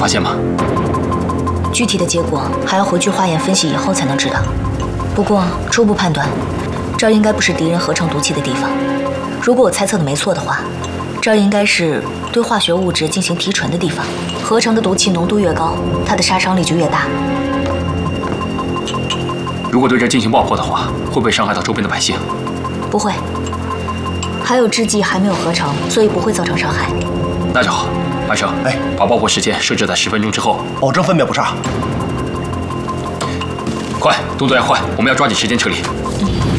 发现吗？ 具体的结果还要回去化验分析以后才能知道。不过初步判断，这儿应该不是敌人合成毒气的地方。如果我猜测的没错的话，这儿应该是对化学物质进行提纯的地方。合成的毒气浓度越高，它的杀伤力就越大。 如果对这儿进行爆破的话，会不会伤害到周边的百姓？ 不会。还有制剂还没有合成，所以不会造成伤害。 那就好，安生，把爆破时间设置在10分钟之后， 保证分秒不差。 快，动作要快，我们要抓紧时间撤离。